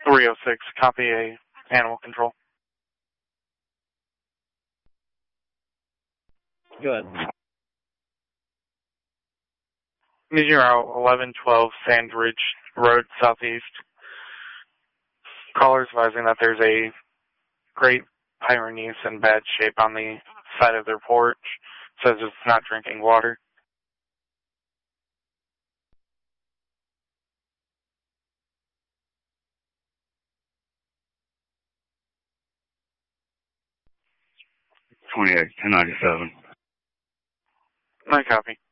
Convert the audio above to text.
306, copy A, animal control. Go ahead. Meteor Route 1112 Sandridge Road Southeast. Caller advising that there's a Great Pyrenees in bad shape on the side of their porch. Says it's not drinking water. .28, 1097. I copy.